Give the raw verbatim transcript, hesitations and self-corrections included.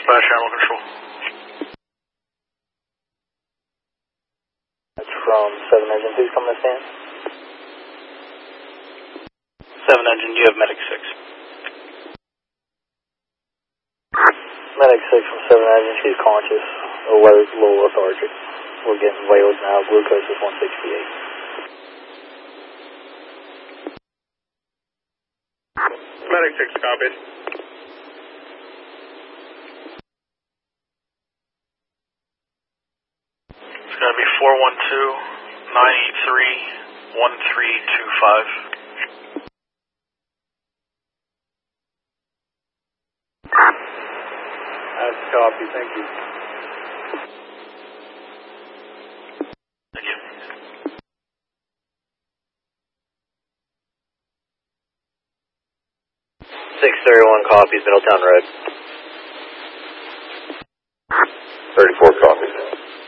Dispatch Animal Control. That's from seven Engine. Please come to stand. seven Engine, do you have Medic six? Medic six from seven Engine. She's conscious. A little, little lethargic. We're getting vitals now. Glucose is one sixty-eight. Medic six, copied. It's going to be four one two, nine eight three, one three two five. That's a copy, thank you. Thank you. six thirty-one copies, Middletown Road.